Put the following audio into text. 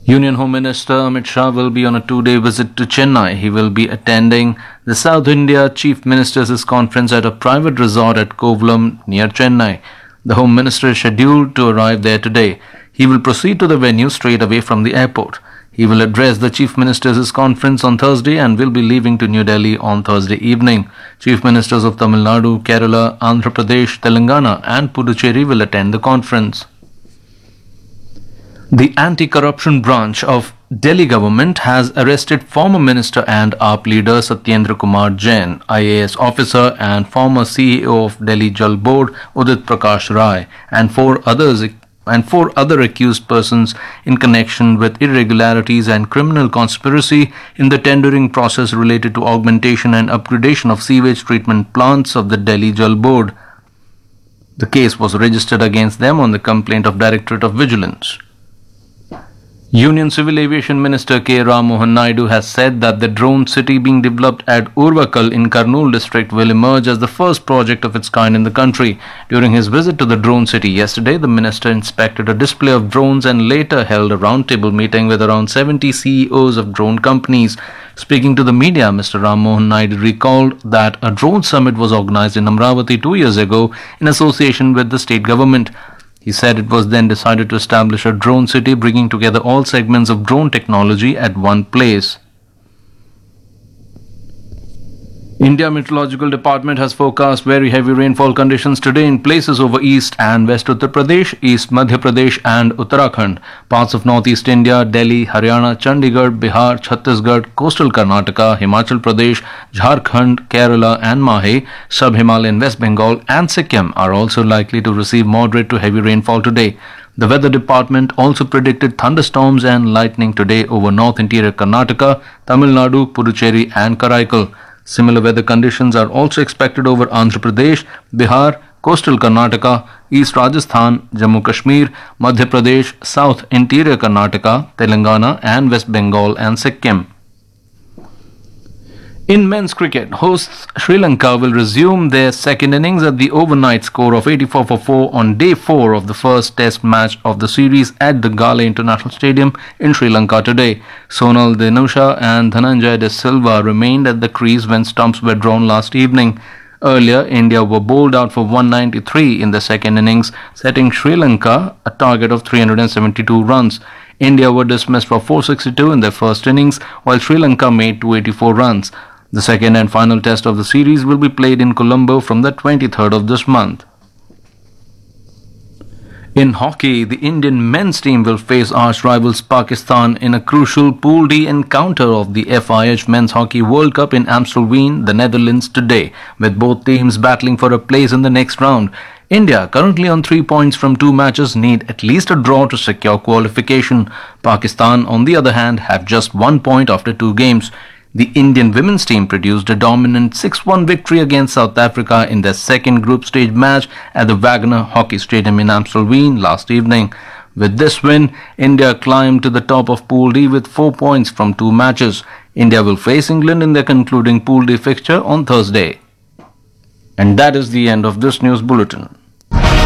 Union Home Minister Amit Shah will be on a two-day visit to Chennai. He will be attending the South India Chief Ministers' Conference at a private resort at Kovalam near Chennai. The Home Minister is scheduled to arrive there today. He will proceed to the venue straight away from the airport. He will address the Chief Ministers' Conference on Thursday and will be leaving to New Delhi on Thursday evening. Chief Ministers of Tamil Nadu, Kerala, Andhra Pradesh, Telangana and Puducherry will attend the conference. The anti-corruption branch of Delhi government has arrested former minister and AAP leader Satyendra Kumar Jain, IAS officer and former CEO of Delhi Jal Board Udit Prakash Rai, and four other accused persons in connection with irregularities and criminal conspiracy in the tendering process related to augmentation and upgradation of sewage treatment plants of the Delhi Jal Board. The case was registered against them on the complaint of Directorate of Vigilance. Union Civil Aviation Minister K. Ram Mohan Naidu has said that the drone city being developed at Urvakal in Kurnool district will emerge as the first project of its kind in the country. During his visit to the drone city yesterday, the minister inspected a display of drones and later held a roundtable meeting with around 70 CEOs of drone companies. Speaking to the media, Mr. Ram Mohan Naidu recalled that a drone summit was organized in Amravati 2 years ago in association with the state government. He said it was then decided to establish a drone city, bringing together all segments of drone technology at one place. India Meteorological Department has forecast very heavy rainfall conditions today in places over East and West Uttar Pradesh, East Madhya Pradesh and Uttarakhand, parts of Northeast India, Delhi, Haryana, Chandigarh, Bihar, Chhattisgarh, coastal Karnataka, Himachal Pradesh, Jharkhand, Kerala and Mahe, Sub-Himalayan West Bengal and Sikkim are also likely to receive moderate to heavy rainfall today. The Weather Department also predicted thunderstorms and lightning today over North Interior Karnataka, Tamil Nadu, Puducherry and Karaikal. Similar weather conditions are also expected over Andhra Pradesh, Bihar, coastal Karnataka, East Rajasthan, Jammu Kashmir, Madhya Pradesh, South Interior Karnataka, Telangana and West Bengal and Sikkim. In men's cricket, hosts Sri Lanka will resume their second innings at the overnight score of 84 for 4 on day 4 of the first test match of the series at the Gale International Stadium in Sri Lanka today. Sonal Denusha and Dhananjay De Silva remained at the crease when stumps were drawn last evening. Earlier, India were bowled out for 193 in the second innings, setting Sri Lanka a target of 372 runs. India were dismissed for 462 in their first innings, while Sri Lanka made 284 runs. The second and final test of the series will be played in Colombo from the 23rd of this month. In hockey, the Indian men's team will face arch rivals Pakistan in a crucial Pool D encounter of the FIH Men's Hockey World Cup in Amstelveen, the Netherlands today, with both teams battling for a place in the next round. India, currently on 3 points from 2 matches, need at least a draw to secure qualification. Pakistan, on the other hand, have just 1 point after 2 games. The Indian women's team produced a dominant 6-1 victory against South Africa in their second group stage match at the Wagner Hockey Stadium in Amstelveen last evening. With this win, India climbed to the top of Pool D with 4 points from 2 matches. India will face England in their concluding Pool D fixture on Thursday. And that is the end of this news bulletin.